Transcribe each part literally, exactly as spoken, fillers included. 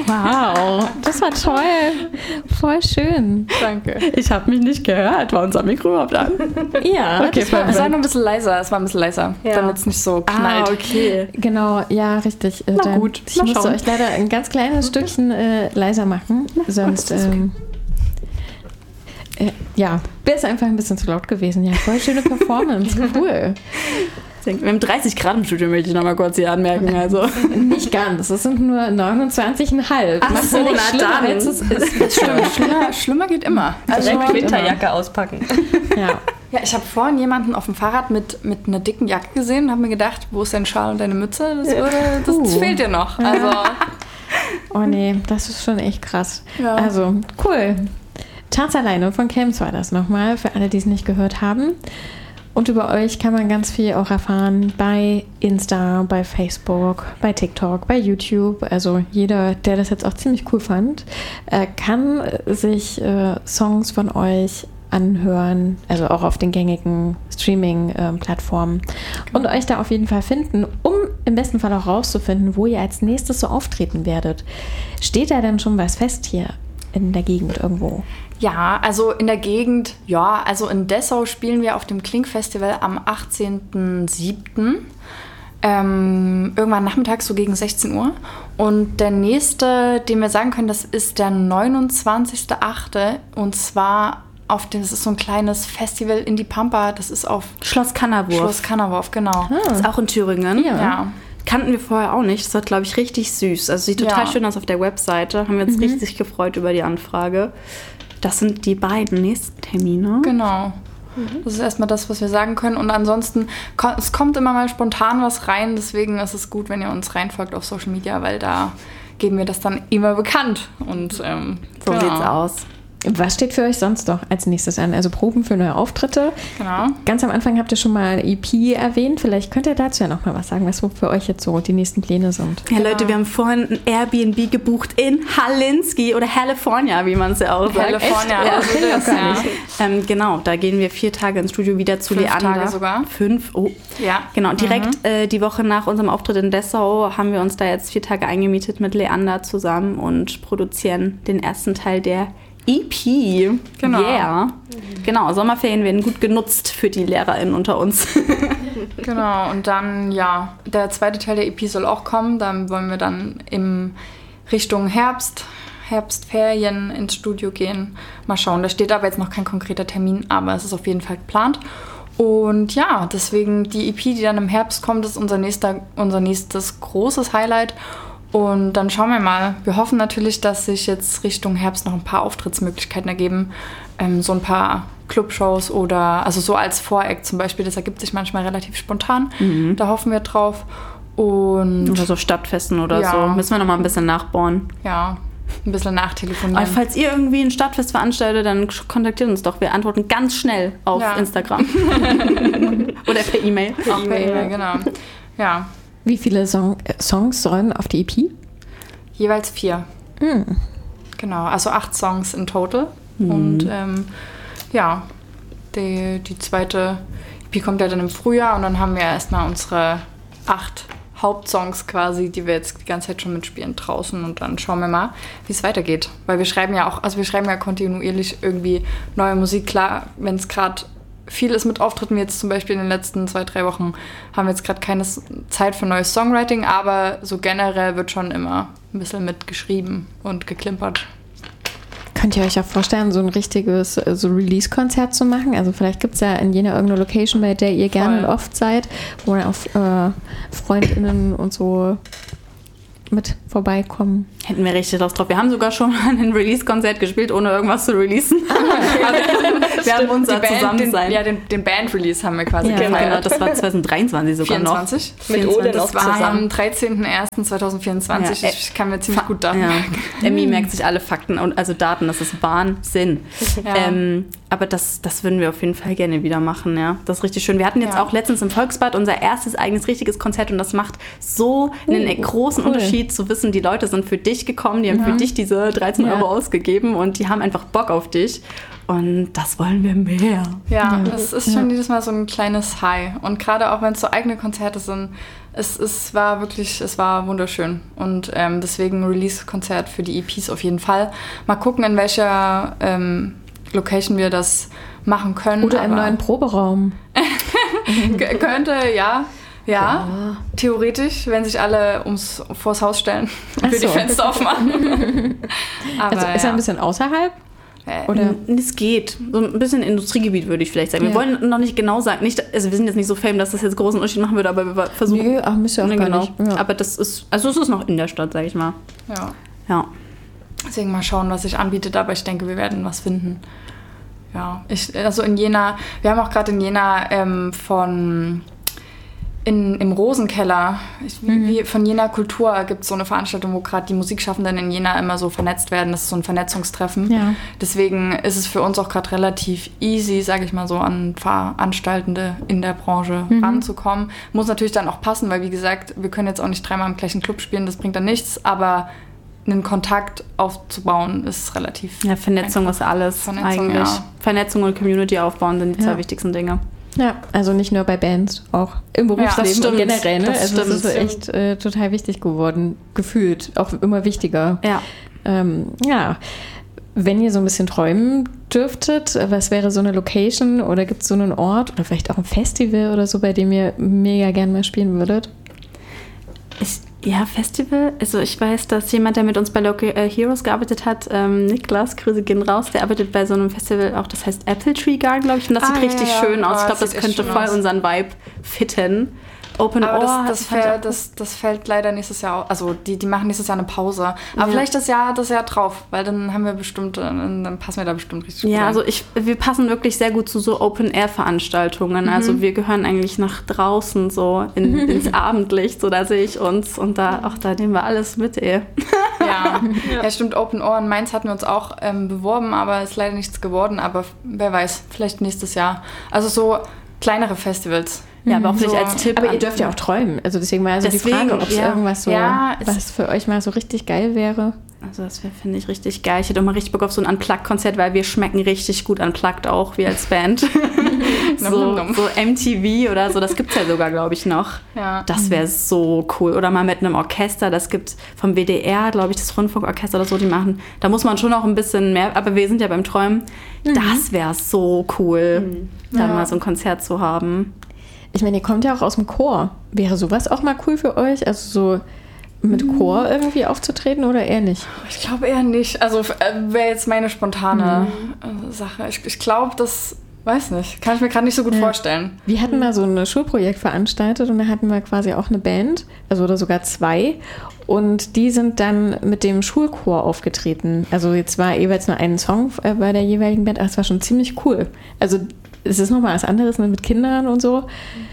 Wow, das war toll. Voll schön. Danke. Ich habe mich nicht gehört. War unser Mikro überhaupt an? Ja, okay, es war, es war nur ein bisschen leiser. Es war ein bisschen leiser, ja. damit es nicht so knallt. Ah, okay. Genau, ja, richtig. Na Dann, gut, ich mal musste schauen. euch leider ein ganz kleines Stückchen äh, leiser machen. Sonst, ähm, äh, ja, wäre es einfach ein bisschen zu laut gewesen. Ja, voll schöne Performance. Cool. Wir haben dreißig Grad im Studio, möchte ich noch mal kurz hier anmerken. Also. Nicht ganz, es sind nur neunundzwanzig Komma fünf. Ach so, na dann. Als es ist. Schlimmer, schlimmer, schlimmer geht immer. Also Also, direkt Winterjacke auspacken. Ja. ja, ich habe vorhin jemanden auf dem Fahrrad mit, mit einer dicken Jacke gesehen und habe mir gedacht, wo ist dein Schal und deine Mütze? Das, würde, das, das Uh. fehlt dir noch. Also, Oh nee, das ist schon echt krass. Ja. Also, cool. Tanz alleine von Camps war das nochmal, für alle, die es nicht gehört haben. Und über euch kann man ganz viel auch erfahren bei Insta, bei Facebook, bei TikTok, bei YouTube. Also jeder, der das jetzt auch ziemlich cool fand, äh, kann sich äh, Songs von euch anhören, also auch auf den gängigen Streaming-Plattformen und euch da auf jeden Fall finden, um im besten Fall auch rauszufinden, wo ihr als nächstes so auftreten werdet. Steht da denn schon was fest hier in der Gegend irgendwo? ja, also in der Gegend, ja, also in Dessau spielen wir auf dem Klink-Festival am achtzehnten siebten Ähm, irgendwann nachmittags so gegen sechzehn Uhr. Und der nächste, den wir sagen können, das ist der neunundzwanzigster achte Und zwar auf dem, das ist so ein kleines Festival in die Pampa. Das ist auf Schloss Kannerwurf. Schloss Kannerwurf, genau. Das ist auch in Thüringen. Ja. Ja. Kannten wir vorher auch nicht. Das wird, glaube ich, richtig süß. Also sieht total Ja. schön aus auf der Webseite. Haben wir uns richtig gefreut über die Anfrage. Das sind die beiden nächsten Termine. Genau. Das ist erstmal das, was wir sagen können. Und ansonsten, ko- es kommt immer mal spontan was rein. Deswegen ist es gut, wenn ihr uns reinfolgt auf Social Media, weil da geben wir das dann immer bekannt. Und ähm, So genau. sieht's aus. Was steht für euch sonst noch als nächstes an? Also Proben für neue Auftritte. Genau. Ganz am Anfang habt ihr schon mal E P erwähnt. Vielleicht könnt ihr dazu ja noch mal was sagen, was so für euch jetzt so die nächsten Pläne sind. Ja, Leute, wir haben vorhin ein Airbnb gebucht in Hallinski oder California, wie man es ja auch sagt. California. Echt? Ja, also kenn ich das, auch gar ja. nicht. Ähm, genau, da gehen wir vier Tage ins Studio wieder zu Fünf Leander. Tage sogar. Fünf, oh. Ja. Genau, direkt äh, die Woche nach unserem Auftritt in Dessau haben wir uns da jetzt vier Tage eingemietet mit Leander zusammen und produzieren den ersten Teil der E P. Genau. Yeah. Genau, Sommerferien werden gut genutzt für die LehrerInnen unter uns. Genau, und dann, ja, der zweite Teil der E P soll auch kommen. Dann wollen wir dann im Richtung Herbst, Herbstferien ins Studio gehen. Mal schauen, da steht aber jetzt noch kein konkreter Termin, aber es ist auf jeden Fall geplant. Und ja, deswegen die E P, die dann im Herbst kommt, ist unser, nächster, unser nächstes großes Highlight. Und dann schauen wir mal. Wir hoffen natürlich, dass sich jetzt Richtung Herbst noch ein paar Auftrittsmöglichkeiten ergeben. Ähm, so ein paar Clubshows oder, also so als Voreact zum Beispiel, das ergibt sich manchmal relativ spontan. Mhm. Da hoffen wir drauf. Und Oder so Stadtfesten oder Ja. so. Müssen wir noch mal ein bisschen nachbauen. ja, ein bisschen nachtelefonieren. Aber falls ihr irgendwie ein Stadtfest veranstaltet, dann kontaktiert uns doch. Wir antworten ganz schnell auf Ja. Instagram. Oder per E-Mail. Auch per E-Mail, genau. Ja, Wie viele Song äh, Songs sollen auf die E P? jeweils vier. Hm. Genau, also acht Songs in total. Und ähm, ja, die, die zweite E P kommt ja dann im Frühjahr und dann haben wir erstmal unsere acht Hauptsongs quasi, die wir jetzt die ganze Zeit schon mitspielen draußen und dann schauen wir mal, wie es weitergeht. Weil wir schreiben ja auch, also wir schreiben ja kontinuierlich irgendwie neue Musik. Klar, wenn es gerade viel ist mit Auftritten, wie jetzt zum Beispiel in den letzten zwei, drei Wochen, haben wir jetzt gerade keine S- Zeit für neues Songwriting, aber so generell wird schon immer ein bisschen mitgeschrieben und geklimpert. Könnt ihr euch auch vorstellen, so ein richtiges äh, so Release-Konzert zu machen? Also vielleicht gibt es ja in jener irgendeine Location, bei der ihr gerne Voll. und oft seid, wo dann auch äh, FreundInnen und so mit vorbeikommen. Hätten wir richtig Lust drauf. Wir haben sogar schon mal ein Release-Konzert gespielt, ohne irgendwas zu releasen. wir haben unser Die Band, Zusammensein. Den, ja, den, den Band-Release haben wir quasi Ja. Genau, gefeiert. das war zwanzig dreiundzwanzig sogar vierundzwanzig? Mit Ole vierundzwanzig. noch Das war zusammen. am dreizehnten ersten zweitausendvierundzwanzig. Ja, Ich kann mir ziemlich gut Daten Ja. merken. Emmy merkt sich alle Fakten und also Daten, das ist Wahnsinn. Ja. Ähm, aber das, das würden wir auf jeden Fall gerne wieder machen, ja. Das ist richtig schön. Wir hatten jetzt Ja. auch letztens im Volksbad unser erstes eigenes richtiges Konzert und das macht so einen Uh, großen cool. Unterschied zu wissen, die Leute sind für dich gekommen, die haben Ja. für dich diese dreizehn Ja. Euro ausgegeben und die haben einfach Bock auf dich. und das wollen wir mehr. Ja, es ist schon ja. jedes Mal so ein kleines High. Und gerade auch wenn es so eigene Konzerte sind, es, es war wirklich, es war wunderschön. Und ähm, deswegen Release-Konzert für die E Ps auf jeden Fall. Mal gucken, in welcher ähm, Location wir das machen können. Oder im neuen Proberaum. Könnte, ja. Ja, ja, theoretisch, wenn sich alle ums, vors Haus stellen und wir so. die Fenster aufmachen. Aber, also ist er ja. ein bisschen außerhalb? Oder? Es geht. So ein bisschen Industriegebiet, würde ich vielleicht sagen. Wir ja. wollen noch nicht genau sagen, nicht, also wir sind jetzt nicht so fame, dass das jetzt großen Unterschied machen würde, aber wir versuchen. Nee, ach, müsst ihr auch ne, gar genau. nicht. Ja. Aber das ist, also es ist noch in der Stadt, sag ich mal. Ja. Ja. Deswegen mal schauen, was sich anbietet, aber ich denke, wir werden was finden. Ja, ich, also in Jena, wir haben auch gerade in Jena ähm, von in, im Rosenkeller, ich, mhm. wie, von Jena Kultur gibt es so eine Veranstaltung, wo gerade die Musikschaffenden in Jena immer so vernetzt werden. Das ist so ein Vernetzungstreffen. Ja. Deswegen ist es für uns auch gerade relativ easy, sage ich mal so, an Veranstaltende in der Branche mhm. ranzukommen. Muss natürlich dann auch passen, weil wie gesagt, wir können jetzt auch nicht dreimal im gleichen Club spielen, das bringt dann nichts, aber einen Kontakt aufzubauen ist relativ Ja, Vernetzung ist alles Vernetzung, eigentlich. Ja. Vernetzung und Community aufbauen sind die ja. zwei wichtigsten Dinge. Ja, also nicht nur bei Bands, auch im Berufsleben ja, und generell. Ne? Das also stimmt. das ist echt äh, total wichtig geworden, gefühlt, auch immer wichtiger. Ja. Ähm, ja, wenn ihr so ein bisschen träumen dürftet, was wäre so eine Location oder gibt es so einen Ort oder vielleicht auch ein Festival oder so, bei dem ihr mega gerne mal spielen würdet? Ich Ja, Festival. Also ich weiß, dass jemand, der mit uns bei Local äh, Heroes gearbeitet hat, ähm, Niklas, Grüße gehen raus, der arbeitet bei so einem Festival auch, das heißt Apple Tree Garden, glaube ich. Und das ah, sieht ja, richtig ja. schön aus. Oh, ich glaube, das, das könnte voll aus. unseren Vibe fitten. Open aber Ohr. Das, das, fällt, das, das fällt leider nächstes Jahr aus. Also die, die machen nächstes Jahr eine Pause. Aber ja. vielleicht das Jahr, das Jahr drauf, weil dann haben wir bestimmt, dann passen wir da bestimmt richtig gut Ja, rein. also ich, wir passen wirklich sehr gut zu so Open-Air-Veranstaltungen. Mhm. Also wir gehören eigentlich nach draußen so in, ins Abendlicht. So da sehe ich uns und da, auch da nehmen wir alles mit, ey. Ja, ja. ja stimmt. Open Ohr in Mainz hatten wir uns auch ähm, beworben, aber ist leider nichts geworden. Aber wer weiß, vielleicht nächstes Jahr. Also so kleinere Festivals. Ja, aber auch vielleicht so, als Tipp. Aber ihr dürft ja auch träumen. Also deswegen mal also deswegen, die Frage, ob es ja, irgendwas so, ja, was für euch mal so richtig geil wäre. Also das finde ich richtig geil. Ich hätte auch mal richtig Bock auf so ein Unplugged-Konzert, weil wir schmecken richtig gut Unplugged auch, wir als Band. so, so M T V oder so, das gibt es ja sogar, glaube ich, noch. Ja. Das wäre so cool. Oder mal mit einem Orchester, das gibt vom W D R, glaube ich, das Rundfunkorchester oder so, die machen. Da muss man schon noch ein bisschen mehr, aber wir sind ja beim Träumen. Mhm. Das wäre so cool, mhm. dann ja. mal so ein Konzert zu haben. Ich meine, ihr kommt ja auch aus dem Chor. Wäre sowas auch mal cool für euch? Also so mit Chor irgendwie aufzutreten oder eher nicht? Ich glaube eher nicht. Also wäre jetzt meine spontane mhm. Sache. Ich, ich glaube, das, weiß nicht, kann ich mir gerade nicht so gut ja. vorstellen. Wir hatten mal so ein Schulprojekt veranstaltet und da hatten wir quasi auch eine Band, also oder sogar zwei. Und die sind dann mit dem Schulchor aufgetreten. Also jetzt war jeweils nur ein Song bei der jeweiligen Band, aber es war schon ziemlich cool. Also es ist nochmal was anderes mit Kindern und so.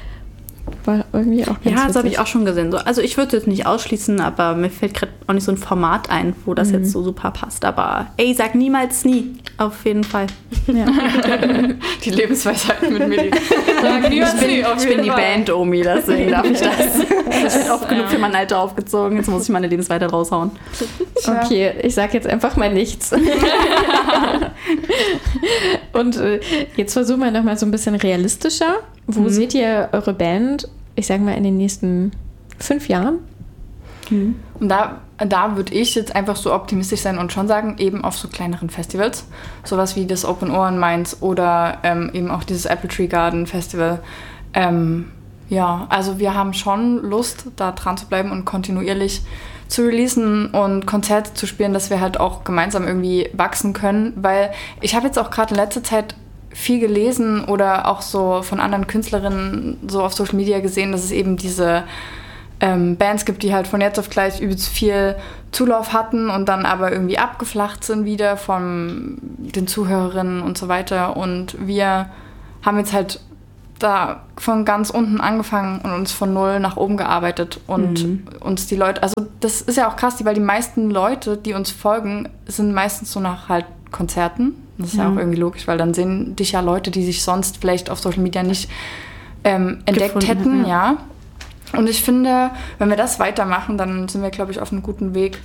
War irgendwie auch ganz Ja, das habe ich auch schon gesehen. So, also ich würde es nicht ausschließen, aber mir fällt gerade auch nicht so ein Format ein, wo das mhm. jetzt so super passt. Aber ey, sag niemals nie. Auf jeden Fall. Ja. Die Lebensweisheiten mit Milli. Sag niemals ich bin, nie, auf ich bin die Band-Omi, deswegen darf ich das. Ich bin oft genug für mein Alter aufgezogen. Jetzt muss ich meine Lebensweisheit raushauen. Okay, ich sag jetzt einfach mal nichts. Und äh, jetzt versuchen wir nochmal so ein bisschen realistischer. Wo mhm. seht ihr eure Band, ich sag mal, in den nächsten fünf Jahren? Mhm. Und da, da würde ich jetzt einfach so optimistisch sein und schon sagen, eben auf so kleineren Festivals. Sowas wie das Open Ohr in Mainz oder ähm, eben auch dieses Apple Tree Garden Festival. Ähm, ja, also wir haben schon Lust, da dran zu bleiben und kontinuierlich zu releasen und Konzerte zu spielen, dass wir halt auch gemeinsam irgendwie wachsen können. Weil ich habe jetzt auch gerade in letzter Zeit viel gelesen oder auch so von anderen Künstlerinnen so auf Social Media gesehen, dass es eben diese ähm, Bands gibt, die halt von jetzt auf gleich übelst viel Zulauf hatten und dann aber irgendwie abgeflacht sind wieder von den Zuhörerinnen und so weiter. Und wir haben jetzt halt da von ganz unten angefangen und uns von null nach oben gearbeitet und mhm. uns die Leute, also das ist ja auch krass, weil die meisten Leute, die uns folgen, sind meistens so nach halt Konzerten. Das ist ja. ja auch irgendwie logisch, weil dann sehen dich ja Leute, die sich sonst vielleicht auf Social Media nicht ähm, entdeckt Gefunden, hätten, ja. ja. Und ich finde, wenn wir das weitermachen, dann sind wir, glaube ich, auf einem guten Weg.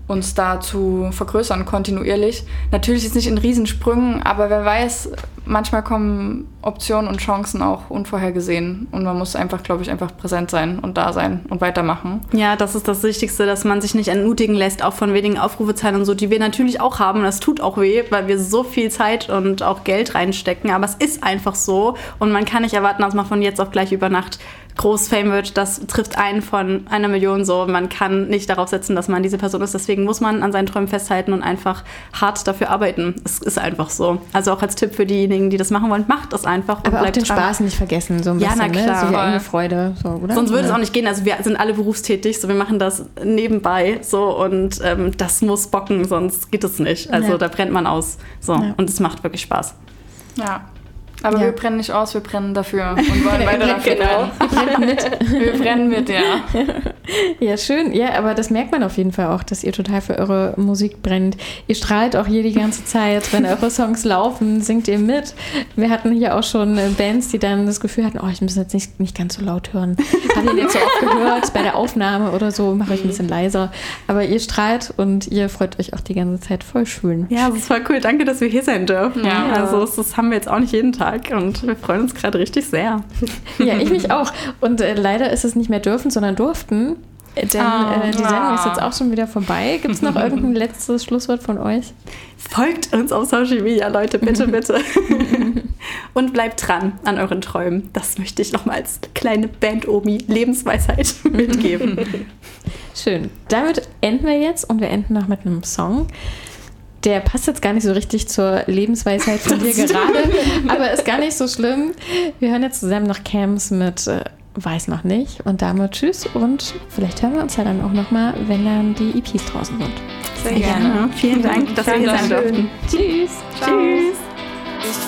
uns da zu vergrößern kontinuierlich. Natürlich jetzt nicht in Riesensprüngen, aber wer weiß, manchmal kommen Optionen und Chancen auch unvorhergesehen und man muss einfach, glaube ich, einfach präsent sein und da sein und weitermachen. Ja, das ist das Wichtigste, dass man sich nicht entmutigen lässt, auch von wenigen Aufrufezahlen und so, die wir natürlich auch haben und das tut auch weh, weil wir so viel Zeit und auch Geld reinstecken, aber es ist einfach so und man kann nicht erwarten, dass man von jetzt auf gleich über Nacht groß Fame wird, das trifft einen von einer Million so. Man kann nicht darauf setzen, dass man diese Person ist. Deswegen muss man an seinen Träumen festhalten und einfach hart dafür arbeiten. Es ist einfach so. Also auch als Tipp für diejenigen, die das machen wollen, macht das einfach und aber bleibt auch den dran. Spaß nicht vergessen, so ein ja, bisschen, na klar. ne? So die eigene Freude. So, oder? Sonst würde ja. es auch nicht gehen. Also wir sind alle berufstätig, so wir machen das nebenbei so und ähm, das muss bocken, sonst geht es nicht. Also ja. da brennt man aus. So Ja. Und es macht wirklich Spaß. Ja. Aber Ja. wir brennen nicht aus, wir brennen dafür und wollen weiter dafür Genau. brennen. mit. Wir brennen mit, ja. Ja, schön. Ja, aber das merkt man auf jeden Fall auch, dass ihr total für eure Musik brennt. Ihr strahlt auch hier die ganze Zeit. Wenn eure Songs laufen, singt ihr mit. Wir hatten hier auch schon äh, Bands, die dann das Gefühl hatten, oh, ich muss jetzt nicht, nicht ganz so laut hören. Habe ich jetzt so oft gehört, bei der Aufnahme oder so, mache ich ein bisschen leiser. Aber ihr strahlt und ihr freut euch auch die ganze Zeit. Voll schön. Ja, das ist voll cool. Danke, dass wir hier sein dürfen. Ja. Also das, das haben wir jetzt auch nicht jeden Tag und wir freuen uns gerade richtig sehr. Ja, ich mich auch. Und äh, leider ist es nicht mehr dürfen, sondern durften. Denn Oh. äh, die Sendung ist Ah. jetzt auch schon wieder vorbei. Gibt es noch irgendein letztes Schlusswort von euch? Folgt uns auf Social Media, Leute, bitte, bitte. Und bleibt dran an euren Träumen. Das möchte ich nochmal als kleine Band-Omi-Lebensweisheit mitgeben. Schön. Damit enden wir jetzt und wir enden noch mit einem Song. Der passt jetzt gar nicht so richtig zur Lebensweisheit von dir gerade, aber ist gar nicht so schlimm. Wir hören jetzt zusammen noch Cams mit äh, Weiß noch nicht und damit tschüss und vielleicht hören wir uns ja dann auch nochmal, wenn dann die E Ps draußen sind. Sehr gerne. Vielen Dank, dass wir hier sein durften. Tschüss. Ciao. Tschüss.